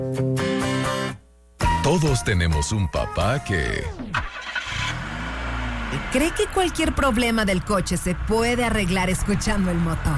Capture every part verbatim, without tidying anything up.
Todos tenemos un papá que... cree que cualquier problema del coche se puede arreglar escuchando el motor.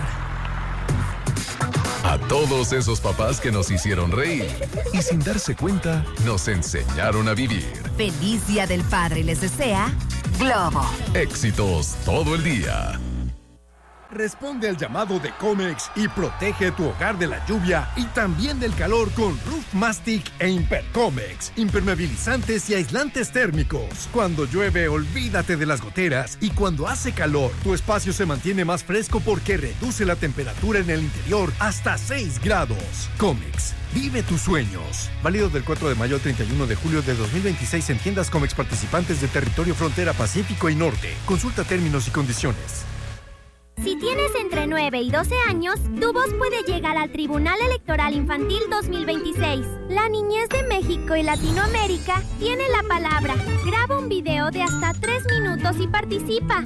A todos esos papás que nos hicieron reír y sin darse cuenta nos enseñaron a vivir. Feliz Día del Padre les desea Globo. Éxitos todo el día. Responde al llamado de Comex y protege tu hogar de la lluvia y también del calor con Roof Mastic e Impercomex. Impermeabilizantes y aislantes térmicos. Cuando llueve, olvídate de las goteras, y cuando hace calor, tu espacio se mantiene más fresco porque reduce la temperatura en el interior hasta seis grados. Comex, vive tus sueños. Válido del cuatro de mayo al treinta y uno de julio de dos mil veintiséis en tiendas Comex participantes de territorio frontera Pacífico y Norte. Consulta términos y condiciones. Si tienes entre nueve y doce años, tu voz puede llegar al Tribunal Electoral Infantil dos mil veintiséis. La niñez de México y Latinoamérica tiene la palabra. Graba un video de hasta tres minutos y participa.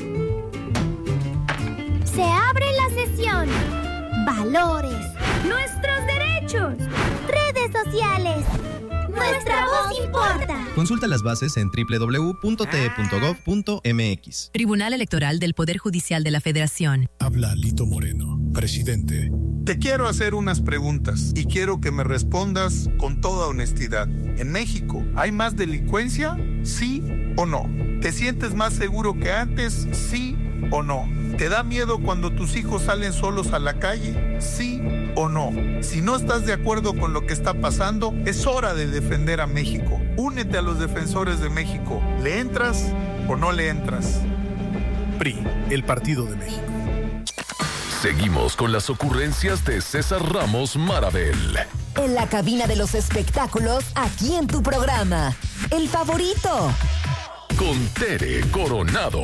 Se abre la sesión. Valores. Nuestros derechos. Redes sociales. Nuestra voz importa. Consulta las bases en doble u doble u doble u punto t e punto gov punto m x. Tribunal Electoral del Poder Judicial de la Federación. Habla Lito Moreno, presidente. Te quiero hacer unas preguntas y quiero que me respondas con toda honestidad. ¿En México hay más delincuencia? ¿Sí o no? ¿Te sientes más seguro que antes? ¿Sí o no? ¿Te da miedo cuando tus hijos salen solos a la calle? ¿Sí o no? Si no estás de acuerdo con lo que está pasando, es hora de defender a México. Únete a los defensores de México. ¿Le entras o no le entras? P R I, el Partido de México. Seguimos con las ocurrencias de César Ramos Marabel. En la cabina de los espectáculos, aquí en tu programa, El Favorito. Con Tere Coronado.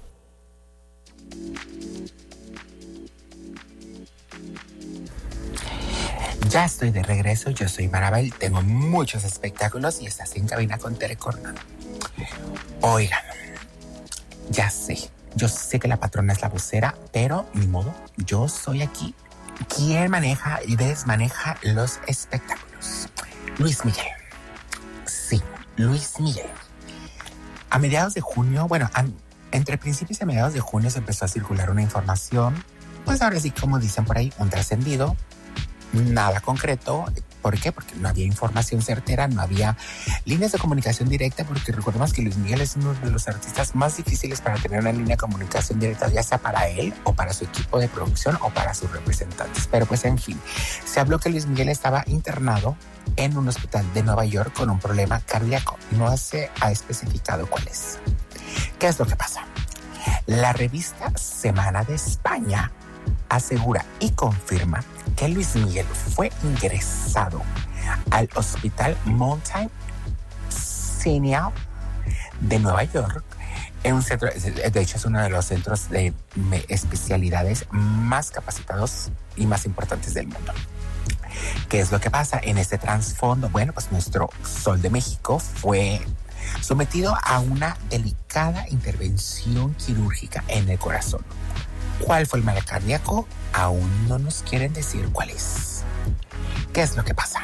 Ya estoy de regreso, yo soy Marabel, tengo muchos espectáculos y estás en cabina con Tere Coronado. Oigan, ya sé, yo sé que la patrona es la vocera, pero ni modo, yo soy aquí quien maneja y desmaneja los espectáculos. Luis Miguel. Sí, Luis Miguel. A mediados de junio, bueno, a, entre principios y mediados de junio se empezó a circular una información, pues ahora sí, como dicen por ahí, un trascendido. Nada concreto. ¿Por qué? Porque no había información certera, no había líneas de comunicación directa, porque recordemos que Luis Miguel es uno de los artistas más difíciles para tener una línea de comunicación directa, ya sea para él o para su equipo de producción o para sus representantes. Pero pues en fin, se habló que Luis Miguel estaba internado en un hospital de Nueva York con un problema cardíaco. No se ha especificado cuál es. ¿Qué es lo que pasa? La revista Semana de España asegura y confirma que Luis Miguel fue ingresado al Hospital Mount Sinai de Nueva York, en un centro, de hecho es uno de los centros de especialidades más capacitados y más importantes del mundo. ¿Qué es lo que pasa en este trasfondo? Bueno, pues nuestro Sol de México fue sometido a una delicada intervención quirúrgica en el corazón. ¿Cuál fue el mal cardíaco? Aún no nos quieren decir cuál es. ¿Qué es lo que pasa?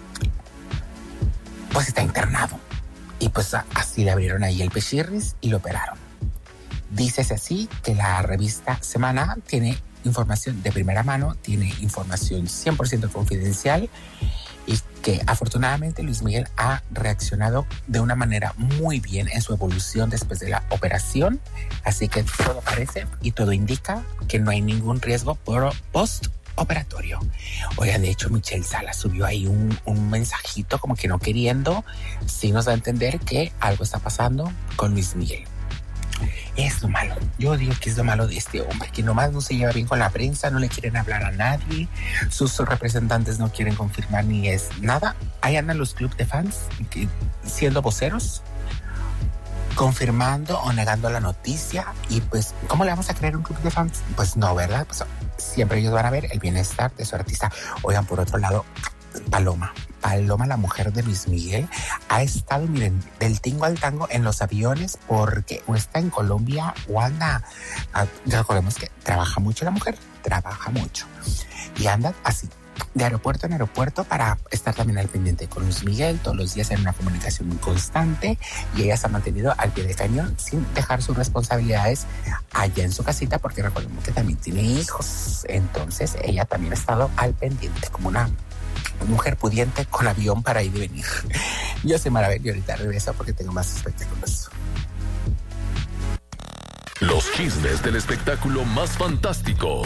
Pues está internado. Y pues así le abrieron ahí el pechirris y lo operaron. Dícese así que la revista Semana tiene información de primera mano, tiene información cien por ciento confidencial, y que afortunadamente Luis Miguel ha reaccionado de una manera muy bien en su evolución después de la operación. Así que todo parece y todo indica que no hay ningún riesgo por post-operatorio. Oigan, de hecho Michelle Salas subió ahí un, un mensajito como que no queriendo, sí nos da a entender que algo está pasando con Luis Miguel. Es lo malo. Yo digo que es lo malo de este hombre, que nomás no se lleva bien con la prensa, no le quieren hablar a nadie, sus representantes no quieren confirmar ni es nada. Ahí andan los clubes de fans que, siendo voceros, confirmando o negando la noticia. Y pues, ¿cómo le vamos a creer un club de fans? Pues no, ¿verdad? Pues siempre ellos van a ver el bienestar de su artista. Oigan, por otro lado, Paloma. Paloma, la mujer de Luis Miguel, ha estado, miren, del tingo al tango en los aviones porque o está en Colombia o anda. Ya recordemos que trabaja mucho la mujer, trabaja mucho. Y anda así, de aeropuerto en aeropuerto para estar también al pendiente con Luis Miguel, todos los días en una comunicación muy constante, y ella se ha mantenido al pie del cañón sin dejar sus responsabilidades allá en su casita, porque recordemos que también tiene hijos. Entonces ella también ha estado al pendiente como una mujer pudiente con avión para ir y venir. Yo soy Marabel y ahorita regreso porque tengo más espectáculos. Los chismes del espectáculo más fantásticos.